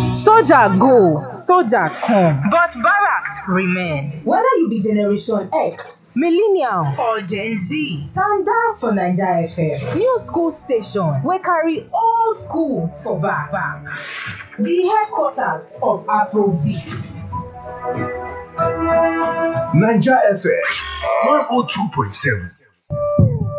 Soldier go, soldier come, but barracks remain. Whether you be Generation X, Millennial or Gen Z, stand down for Naija FM. New school station We carry old school for back. The headquarters of Afrobeat. Naija FM 102.7.